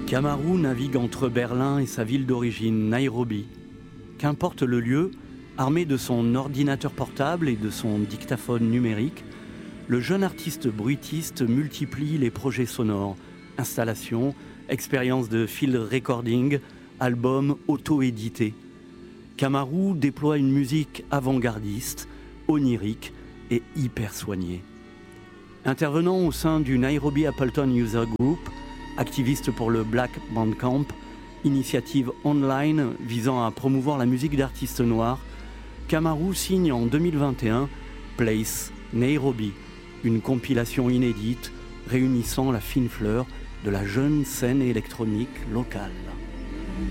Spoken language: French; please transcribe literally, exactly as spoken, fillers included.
Kamaru navigue entre Berlin et sa ville d'origine, Nairobi. Qu'importe le lieu, armé de son ordinateur portable et de son dictaphone numérique, le jeune artiste bruitiste multiplie les projets sonores, installations, expériences de field recording, albums auto-édités. Kamaru déploie une musique avant-gardiste, onirique et hyper soignée. Intervenant au sein du Nairobi Appleton User Group, activiste pour le Black Bandcamp, initiative online visant à promouvoir la musique d'artistes noirs, Kamaru signe en deux mille vingt et un Place Nairobi, une compilation inédite réunissant la fine fleur de la jeune scène électronique locale.